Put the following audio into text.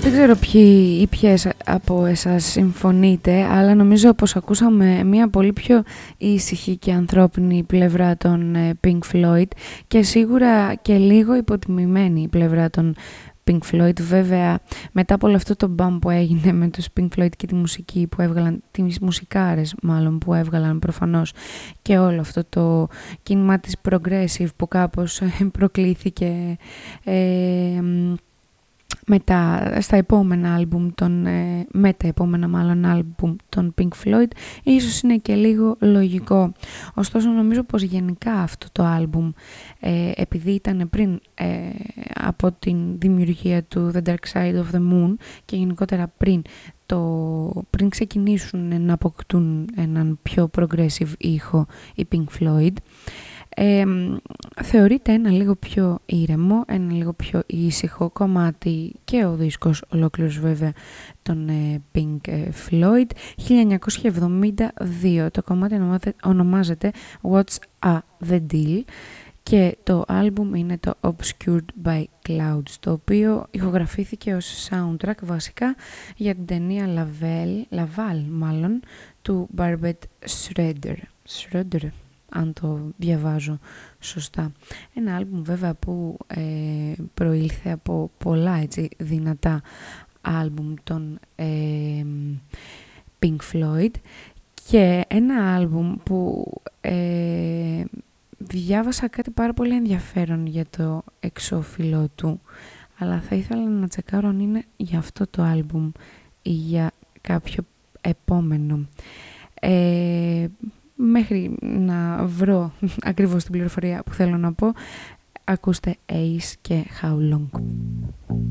Δεν ξέρω ποιοι ή ποιες από εσάς συμφωνείτε, αλλά νομίζω πως ακούσαμε μια πολύ πιο ήσυχη και ανθρώπινη πλευρά των Pink Floyd και σίγουρα και λίγο υποτιμημένη πλευρά των Pink Floyd. Βέβαια, μετά από όλο αυτό το μπαμ που έγινε με τους Pink Floyd και τη μουσική που έβγαλαν, τις μουσικάρες μάλλον που έβγαλαν προφανώς, και όλο αυτό το κίνημα της progressive που κάπως προκλήθηκε στα επόμενα άλμπουμ με τα επόμενα μάλλον άλμπουμ των Pink Floyd, ίσως είναι και λίγο λογικό. Ωστόσο νομίζω πως γενικά αυτό το άλμπουμ, επειδή ήταν πριν από την δημιουργία του The Dark Side of the Moon και γενικότερα πριν ξεκινήσουν να αποκτούν έναν πιο progressive ήχο οι Pink Floyd, θεωρείται ένα λίγο πιο ήρεμο, ένα λίγο πιο ήσυχο κομμάτι και ο δίσκος ολόκληρος βέβαια των Pink Floyd. 1972 το κομμάτι ονομάζεται What's the Deal και το άλμπουμ είναι το Obscured by Clouds, το οποίο ηχογραφήθηκε ως soundtrack βασικά για την ταινία Laval μάλλον του Barbet Schroeder, αν το διαβάζω σωστά. Ένα άλμπουμ βέβαια που προήλθε από πολλά έτσι δυνατά άλμπουμ των Pink Floyd, και ένα άλμπουμ που διάβασα κάτι πάρα πολύ ενδιαφέρον για το εξώφυλλο του, αλλά θα ήθελα να τσεκάρω αν είναι για αυτό το άλμπουμ ή για κάποιο επόμενο. Μέχρι να βρω ακριβώς την πληροφορία που θέλω να πω, ακούστε Ace και How Long.